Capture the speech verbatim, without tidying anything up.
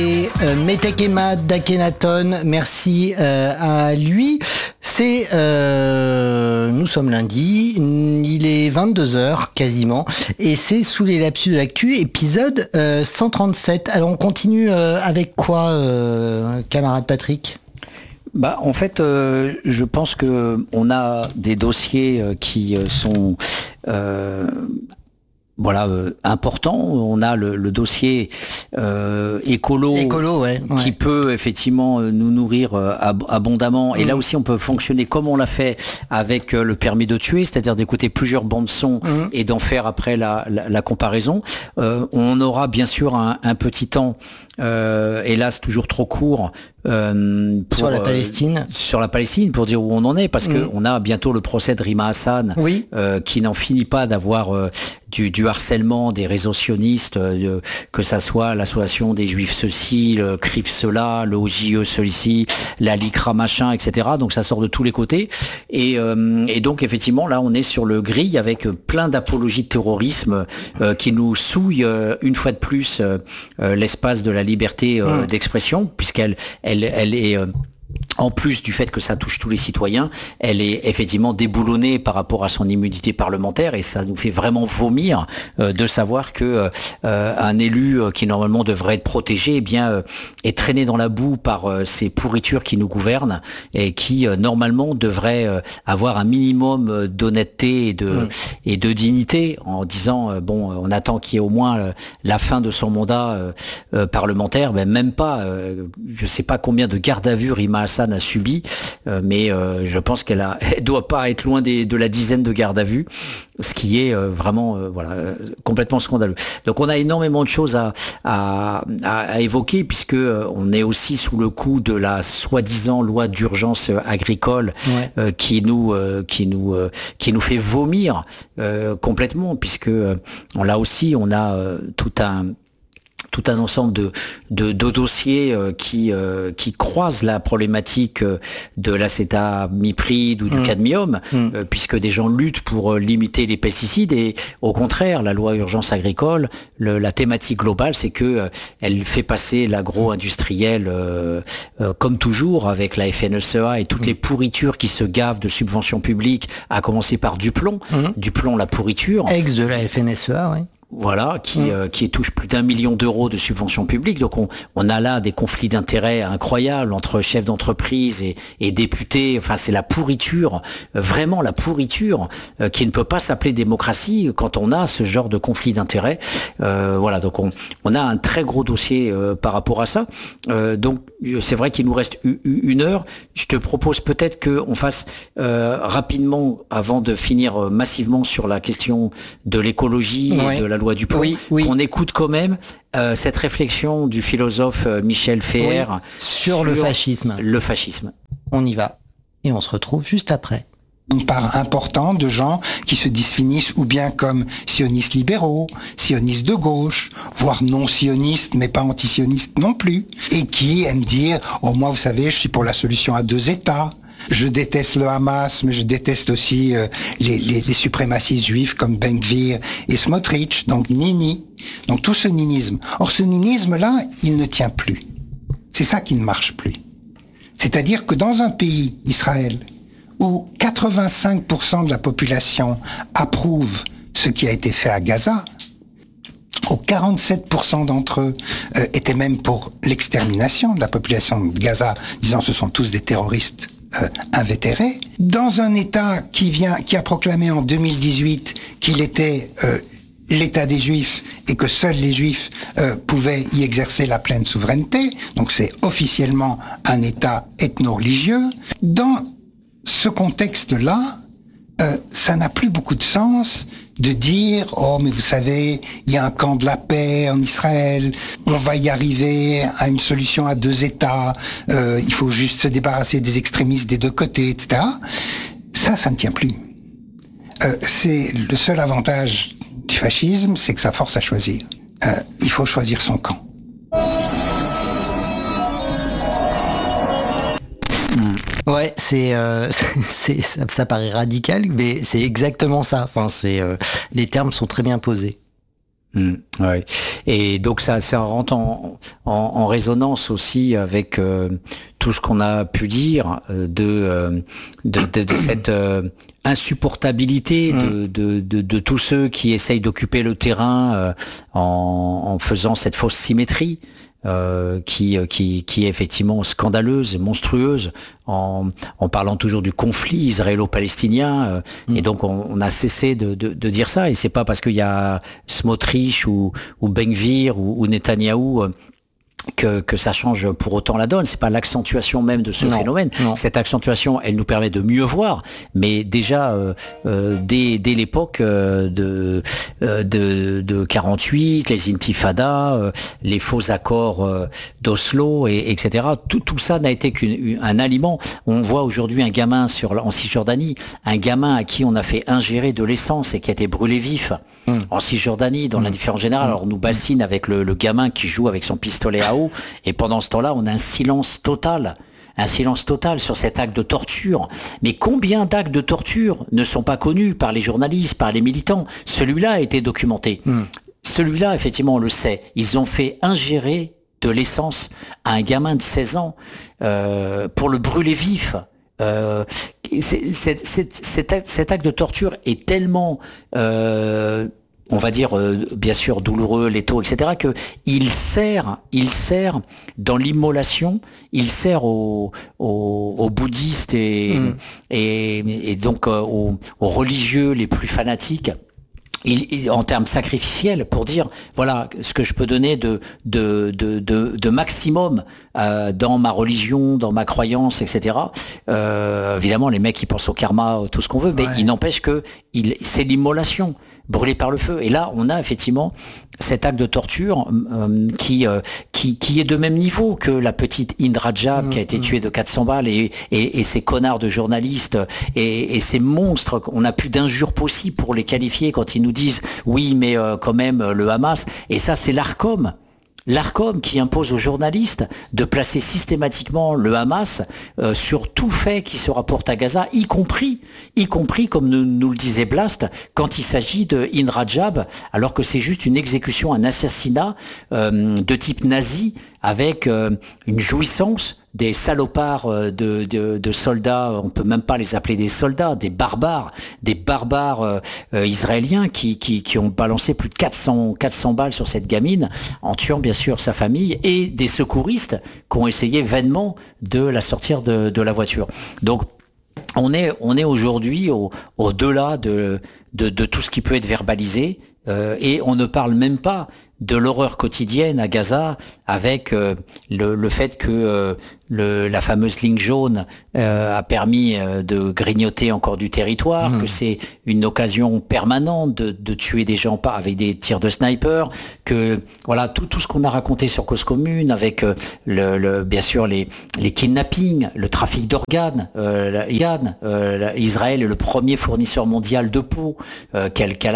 Et euh, Metekema d'Akhenaton, merci euh, à lui. C'est, euh, nous sommes lundi, il est vingt-deux heures quasiment, et c'est Sous les lapsus de l'actu, épisode euh, cent trente-sept. Alors on continue euh, avec quoi, euh, camarade Patrick ? Bah, en fait, euh, je pense que on a des dossiers euh, qui euh, sont euh, voilà euh, importants. On a le, le dossier euh, écolo, écolo ouais, qui ouais. peut effectivement nous nourrir euh, ab- abondamment. Et mmh. là aussi, on peut fonctionner comme on l'a fait avec euh, le permis de tuer, c'est-à-dire d'écouter plusieurs bandes son mmh. et d'en faire après la, la, la comparaison. Euh, on aura bien sûr un, un petit temps. Euh, hélas toujours trop court euh, pour, sur la Palestine euh, sur la Palestine pour dire où on en est parce mmh. que on a bientôt le procès de Rima Hassan oui. euh, qui n'en finit pas d'avoir euh, du, du harcèlement des réseaux sionistes euh, que ça soit l'association des juifs ceci, le C R I F cela, le O J E ceci, la LICRA machin, etc. Donc ça sort de tous les côtés et, euh, et donc effectivement là on est sur le grill avec plein d'apologies de terrorisme euh, qui nous souillent euh, une fois de plus euh, euh, l'espace de la liberté euh, mmh. d'expression, puisqu'elle elle, elle est euh, en plus du fait que ça touche tous les citoyens, elle est effectivement déboulonnée par rapport à son immunité parlementaire et ça nous fait vraiment vomir euh, de savoir que euh, un élu euh, qui normalement devrait être protégé, eh bien euh, est traîné dans la boue par euh, ces pourritures qui nous gouvernent et qui euh, normalement devrait euh, avoir un minimum d'honnêteté et de mmh. et de dignité en disant euh, bon on attend qu'il y ait au moins euh, la fin de son mandat euh, euh, parlementaire, ben même pas euh, je sais pas combien de garde à vue Rima Hassan a subi, euh, mais euh, je pense qu'elle a, elle doit pas être loin des, de la dizaine de gardes à vue, ce qui est euh, vraiment euh, voilà euh, complètement scandaleux. Donc on a énormément de choses à, à, à, à évoquer puisque euh, on est aussi sous le coup de la soi-disant loi d'urgence agricole ouais. euh, qui nous euh, qui nous euh, qui nous fait vomir euh, complètement puisque euh, on là aussi on a euh, tout un tout un ensemble de, de, de dossiers euh, qui, euh, qui croisent la problématique euh, de l'acétamipride ou du mmh. cadmium, mmh. euh, puisque des gens luttent pour euh, limiter les pesticides et au contraire, la loi urgence agricole, le, la thématique globale, c'est que euh, elle fait passer l'agro-industriel euh, euh, comme toujours avec la F N S E A et toutes mmh. les pourritures qui se gavent de subventions publiques, à commencer par Duplon, mmh. Duplon la pourriture. Ex de la F N S E A, oui. Voilà, qui, mmh. euh, qui touche plus d'un million d'euros de subventions publiques. Donc on, on a là des conflits d'intérêts incroyables entre chefs d'entreprise et, et députés. Enfin, c'est la pourriture, euh, vraiment la pourriture, euh, qui ne peut pas s'appeler démocratie quand on a ce genre de conflit d'intérêts. Euh, voilà, donc on, on a un très gros dossier euh, par rapport à ça. Euh, donc c'est vrai qu'il nous reste une heure. Je te propose peut-être qu'on fasse euh, rapidement, avant de finir massivement sur la question de l'écologie ouais. et de la loi du plomb, oui, oui. qu'on écoute quand même euh, cette réflexion du philosophe euh, Michel Feher oui, sur, sur le fascisme. Le fascisme. On y va et on se retrouve juste après. Une part importante de gens qui se définissent ou bien comme sionistes libéraux, sionistes de gauche, voire non sionistes, mais pas anti-sionistes non plus, et qui aiment dire « Oh, moi, vous savez, je suis pour la solution à deux États ». Je déteste le Hamas, mais je déteste aussi euh, les, les, les suprémacistes juifs comme Ben Gvir et Smotrich, donc nini. Donc tout ce ninisme. Or ce ninisme-là, il ne tient plus. C'est ça qui ne marche plus. C'est-à-dire que dans un pays, Israël, où quatre-vingt-cinq pour cent de la population approuve ce qui a été fait à Gaza, où quarante-sept pour cent d'entre eux euh, étaient même pour l'extermination de la population de Gaza, disant ce sont tous des terroristes Euh, invétéré, dans un État qui vient, qui a proclamé en deux mille dix-huit qu'il était euh, l'État des Juifs et que seuls les Juifs euh, pouvaient y exercer la pleine souveraineté, donc c'est officiellement un État ethno-religieux. Dans ce contexte-là, euh, ça n'a plus beaucoup de sens de dire « Oh, mais vous savez, il y a un camp de la paix en Israël, on va y arriver à une solution à deux États, euh, il faut juste se débarrasser des extrémistes des deux côtés, et cetera » Ça, ça ne tient plus. Euh, c'est le seul avantage du fascisme, c'est que ça force à choisir. Euh, il faut choisir son camp. Ouais, c'est, euh, c'est ça, ça paraît radical, mais c'est exactement ça. Enfin, c'est euh, les termes sont très bien posés. Mmh, ouais. Et donc ça, ça rentre en, en, en résonance aussi avec euh, tout ce qu'on a pu dire euh, de, euh, de, de, de cette euh, insupportabilité de, de, de, de tous ceux qui essayent d'occuper le terrain euh, en, en faisant cette fausse symétrie. Euh, qui, qui, qui est effectivement scandaleuse et monstrueuse en, en parlant toujours du conflit israélo-palestinien. Euh, mmh. Et donc on, on a cessé de, de, de dire ça. Et c'est pas parce qu'il y a Smotrich ou, ou Ben-Gvir ou, ou Netanyahou euh, Que, que ça change pour autant la donne. C'est pas l'accentuation même de ce non, phénomène. Non. Cette accentuation, elle nous permet de mieux voir, mais déjà euh, euh, dès, dès l'époque euh, de, euh, de de quarante-huit, les intifadas, euh, les faux accords euh, d'Oslo, et etc. Tout tout ça n'a été qu'un aliment. On voit aujourd'hui un gamin sur en Cisjordanie, un gamin à qui on a fait ingérer de l'essence et qui a été brûlé vif mmh. en Cisjordanie dans mmh. l'indifférence générale. Alors on nous bassine avec le, le gamin qui joue avec son pistolet à eau, et pendant ce temps-là, on a un silence total, un silence total sur cet acte de torture. Mais combien d'actes de torture ne sont pas connus par les journalistes, par les militants? Celui-là a été documenté. Mm. Celui-là, effectivement, on le sait. Ils ont fait ingérer de l'essence à un gamin de seize ans euh, pour le brûler vif. Euh, c'est, c'est, c'est, cet, acte, cet acte de torture est tellement... Euh, on va dire, euh, bien sûr, douloureux, létaux, et cetera, que il sert, il sert dans l'immolation, il sert aux, aux, aux bouddhistes et, mmh. et, et donc euh, aux, aux religieux les plus fanatiques, il, il, en termes sacrificiels, pour dire, voilà, ce que je peux donner de, de, de, de, de maximum euh, dans ma religion, dans ma croyance, et cetera. Euh, évidemment, les mecs, ils pensent au karma, tout ce qu'on veut, mais ouais. il n'empêche que il, c'est l'immolation. Brûlé par le feu. Et là, on a effectivement cet acte de torture euh, qui, euh, qui qui est de même niveau que la petite Hind Rajab mmh, qui a été mmh. tuée de quatre cents balles et, et, et ces connards de journalistes et, et ces monstres. On n'a plus d'injures possibles pour les qualifier quand ils nous disent oui, mais euh, quand même le Hamas. Et ça, c'est l'Arcom. L'Arcom qui impose aux journalistes de placer systématiquement le Hamas euh, sur tout fait qui se rapporte à Gaza, y compris, y compris comme nous, nous le disait Blast, quand il s'agit de Hind Rajab, alors que c'est juste une exécution, un assassinat euh, de type nazi avec euh, une jouissance des salopards de, de, de soldats, on peut même pas les appeler des soldats, des barbares, des barbares euh, euh, israéliens qui, qui, qui ont balancé plus de quatre cents, quatre cents balles sur cette gamine, en tuant bien sûr sa famille, et des secouristes qui ont essayé vainement de la sortir de, de la voiture. Donc on est, on est aujourd'hui au, au-delà de, de, de tout ce qui peut être verbalisé, euh, et on ne parle même pas de l'horreur quotidienne à Gaza, avec euh, le, le fait que euh, le, la fameuse ligne jaune euh, a permis euh, de grignoter encore du territoire, mmh. que c'est une occasion permanente de, de tuer des gens pas avec des tirs de sniper, que voilà tout, tout ce qu'on a raconté sur Cause Commune, avec euh, le, le, bien sûr les, les kidnappings, le trafic d'organes. Euh, Yann, euh, Israël est le premier fournisseur mondial de peau, euh, quel, quel